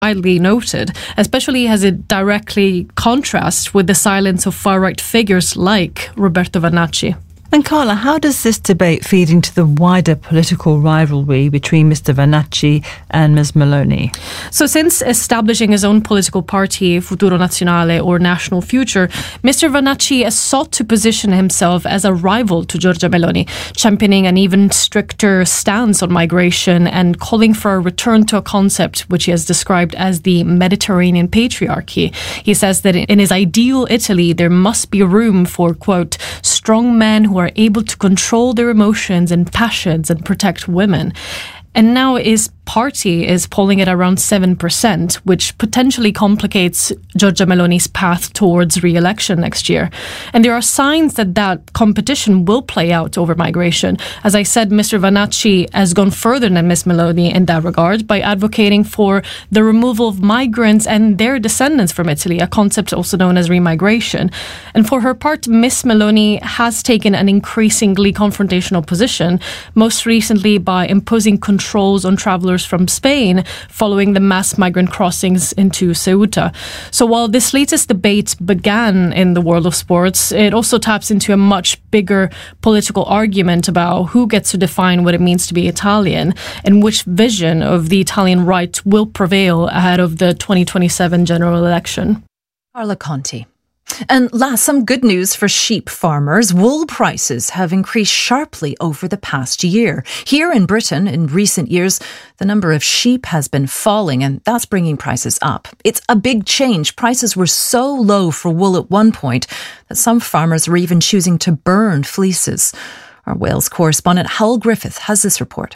widely noted, especially as it directly contrasts with the silence of far-right figures like Roberto Vannacci. And Carla, how does this debate feed into the wider political rivalry between Mr. Vannacci and Ms. Meloni? So since establishing his own political party, Futuro Nazionale, or National Future, Mr. Vannacci has sought to position himself as a rival to Giorgia Meloni, championing an even stricter stance on migration and calling for a return to a concept which he has described as the Mediterranean patriarchy. He says that in his ideal Italy, there must be room for, quote, strong men who are able to control their emotions and passions and protect women. And now his party is polling at around 7%, which potentially complicates Giorgia Meloni's path towards re-election next year. And there are signs that that competition will play out over migration. As I said, Mr. Vannacci has gone further than Ms. Meloni in that regard by advocating for the removal of migrants and their descendants from Italy, a concept also known as remigration. And for her part, Ms. Meloni has taken an increasingly confrontational position, most recently by imposing controls on travelers from Spain following the mass migrant crossings into Ceuta. So while this latest debate began in the world of sports, it also taps into a much bigger political argument about who gets to define what it means to be Italian and which vision of the Italian right will prevail ahead of the 2027 general election. Carla Conti. And last, some good news for sheep farmers. Wool prices have increased sharply over the past year. Here in Britain, in recent years, the number of sheep has been falling, and that's bringing prices up. It's a big change. Prices were so low for wool at one point that some farmers were even choosing to burn fleeces. Our Wales correspondent Hal Griffith has this report.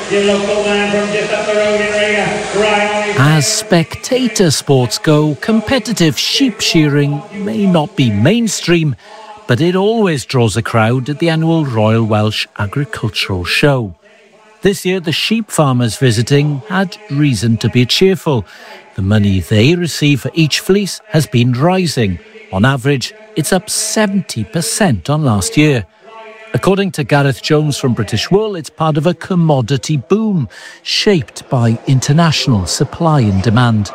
As spectator sports go, competitive sheep shearing may not be mainstream, but it always draws a crowd at the annual Royal Welsh Agricultural Show. This year, the sheep farmers visiting had reason to be cheerful. The money they receive for each fleece has been rising. On average, it's up 70% on last year. According to Gareth Jones from British Wool, it's part of a commodity boom shaped by international supply and demand.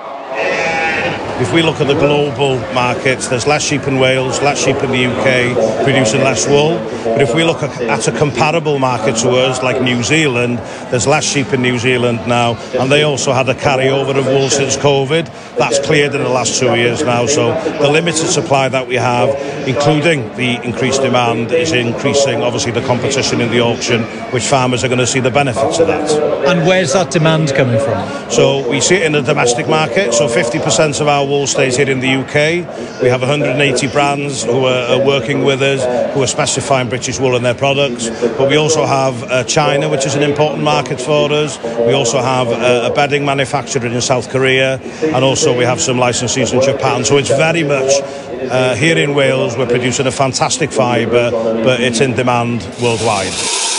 If we look at the global markets, there's less sheep in Wales, less sheep in the UK, producing less wool. But if we look at a comparable market to us, like New Zealand, there's less sheep in New Zealand now, and they also had a carryover of wool since COVID. That's cleared in the last 2 years now, so the limited supply that we have, including the increased demand, is increasing, obviously, the competition in the auction, which farmers are going to see the benefits of that. And where's that demand coming from? So we see it in the domestic market, so 50% of our wool stays here in the UK. We have 180 brands who are working with us, who are specifying British wool in their products. But we also have China, which is an important market for us. We also have a bedding manufacturer in South Korea, and also we have some licensees in Japan. So it's very much here in Wales, we're producing a fantastic fibre, but it's in demand worldwide.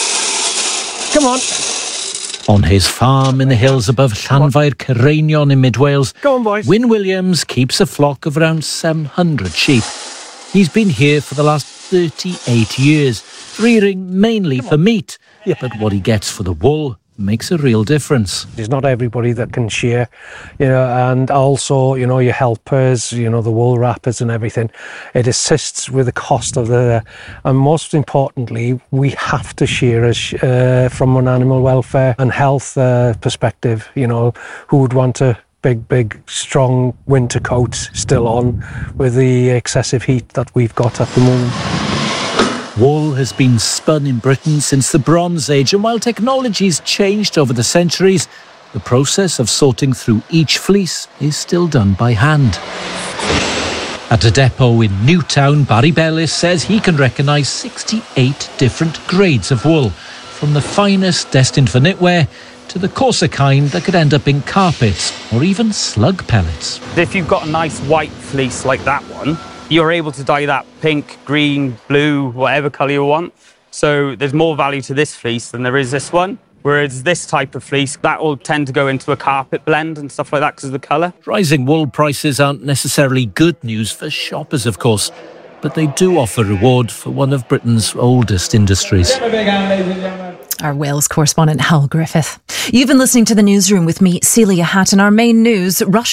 Come on. On his farm in the hills above Llanfair Cerreinion in mid-Wales, Wyn Williams keeps a flock of around 700 sheep. He's been here for the last 38 years, rearing mainly for meat. But what he gets for the wool makes a real difference. There's not everybody that can shear, and also, your helpers, the wool wrappers and everything. It assists with the cost of and most importantly, we have to shear from an animal welfare and health perspective. Who would want a big, strong winter coat still on with the excessive heat that we've got at the moment? Wool has been spun in Britain since the Bronze Age, and while technology's changed over the centuries, the process of sorting through each fleece is still done by hand. At a depot in Newtown, Barry Bellis says he can recognise 68 different grades of wool, from the finest destined for knitwear to the coarser kind that could end up in carpets or even slug pellets. If you've got a nice white fleece like that one, you're able to dye that pink, green, blue, whatever colour you want. So there's more value to this fleece than there is this one. Whereas this type of fleece, that will tend to go into a carpet blend and stuff like that because of the colour. Rising wool prices aren't necessarily good news for shoppers, of course, but they do offer reward for one of Britain's oldest industries. Our Wales correspondent Hal Griffith. You've been listening to The Newsroom with me, Celia Hatton. Our main news, Russia